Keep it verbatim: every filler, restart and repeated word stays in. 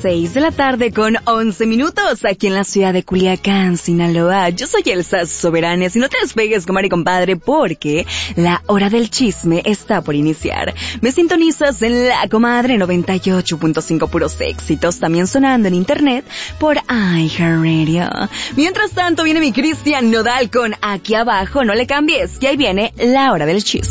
seis de la tarde con once minutos aquí en la ciudad de Culiacán, Sinaloa. Yo soy Elsa Soberanes y no te despegues, comadre y compadre, porque la hora del chisme está por iniciar. Me sintonizas en La Comadre noventa y ocho punto cinco, puros éxitos, también sonando en internet por iHeartRadio. Mientras tanto viene mi Cristian Nodal con Aquí Abajo, no le cambies, que ahí viene la hora del chisme.